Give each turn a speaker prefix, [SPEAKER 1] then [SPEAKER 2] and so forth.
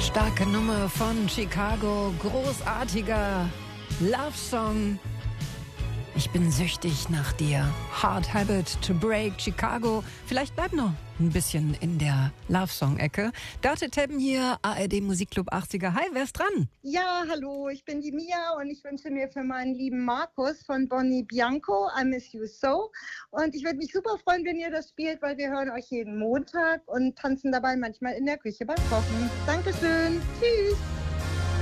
[SPEAKER 1] Starke Nummer von Chicago, großartiger Love-Song. Ich bin süchtig nach dir. Hard Habit to Break, Chicago. Vielleicht bleibt noch ein bisschen in der Love-Song-Ecke. Dörte Teppen hier, ARD Musikclub 80er. Hi, wer ist dran?
[SPEAKER 2] Ja, hallo, ich bin die Mia und ich wünsche mir für meinen lieben Markus von Bonnie Bianco I Miss You So. Und ich würde mich super freuen, wenn ihr das spielt, weil wir hören euch jeden Montag und tanzen dabei manchmal in der Küche beim Kochen. Dankeschön, tschüss.